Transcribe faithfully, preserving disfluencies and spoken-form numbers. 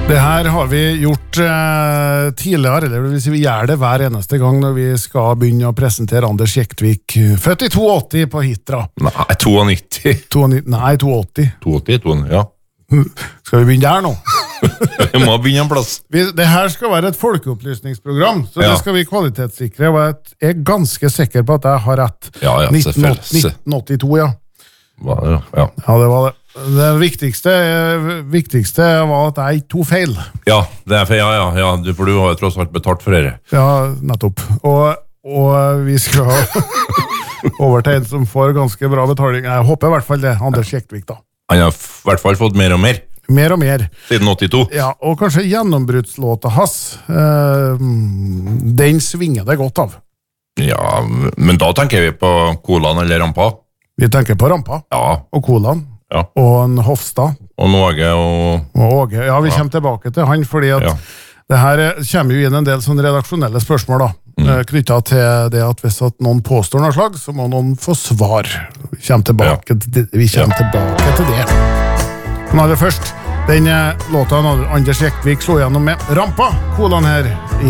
Det her har vi gjort eh, tidligere, eller det vil si vi gjør det hver eneste gang når vi skal begynne å presentere Anders Jektvik, født i åttito på Hitra. Nei, nittito. nittito Nei, åttito åttito, ja. Skal vi begynne der nå? Vi må begynne en plass. Vi, det her skal være et folkeopplysningsprogram, så ja. Det skal vi kvalitetssikre, og jeg er ganske sikker på at jeg har rett. Ja, ja, selvfølgelig. nitten åttito, ja. Hva, ja. Ja, det var det. Det viktigste, viktigste var at jeg tog feil. Ja, det er feil, ja, ja, ja. Du, for du har jo tross alt betalt for det. Ja, nettopp. Og, og vi skal over til en som får ganske bra betaling. Jeg håper i hvert fall det, Anders Jektvik da. Han har i hvert fall fått mer og mer. Mer og mer. Siden åttito. Ja, og kanskje gjennombruddslåta hans, eh, den svinger det godt av. Ja, men da tenker vi på Kolan eller Rampa. Vi tenker på Rampa. Ja. Og Kolan. Ja. Og en Hofstad. Og Någe og... Og Åge. Ja, vi kommer tilbake til han, fordi at ja. Det her kommer jo inn en del sånne redaksjonelle spørsmål da, mm. knyttet til det at hvis at noen påstår noe slag, så må noen få svar. Vi kommer tilbake, ja. til, vi kommer ja. tilbake til det. Men aller først, den låta Anders Jektvik slår gjennom med Rampa, Kolan her i